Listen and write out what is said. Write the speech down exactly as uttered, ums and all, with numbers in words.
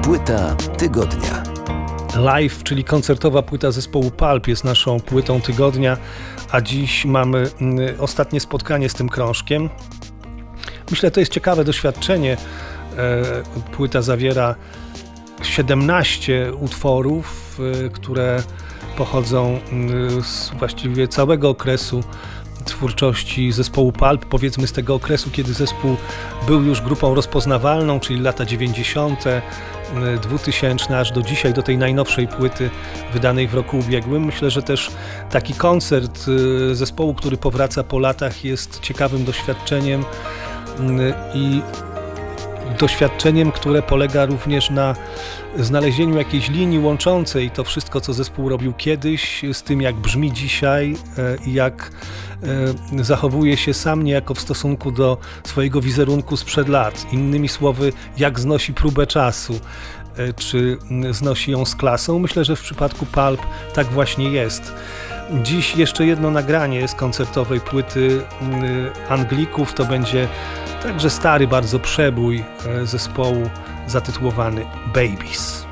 Płyta tygodnia. Live, czyli koncertowa płyta zespołu Pulp, jest naszą płytą tygodnia, a dziś mamy ostatnie spotkanie z tym krążkiem. Myślę, to jest ciekawe doświadczenie. Płyta zawiera siedemnaście utworów, które pochodzą z właściwie całego okresu twórczości zespołu Pulp, powiedzmy z tego okresu, kiedy zespół był już grupą rozpoznawalną, czyli lata dziewięćdziesiąte, dwutysięczne, aż do dzisiaj, do tej najnowszej płyty wydanej w roku ubiegłym. Myślę, że też taki koncert zespołu, który powraca po latach, jest ciekawym doświadczeniem i doświadczeniem, które polega również na znalezieniu jakiejś linii łączącej to wszystko, co zespół robił kiedyś, z tym, jak brzmi dzisiaj i jak zachowuje się sam niejako w stosunku do swojego wizerunku sprzed lat. Innymi słowy, jak znosi próbę czasu, czy znosi ją z klasą. Myślę, że w przypadku Pulp tak właśnie jest. Dziś jeszcze jedno nagranie z koncertowej płyty Anglików. To będzie także stary bardzo przebój zespołu zatytułowany Babies.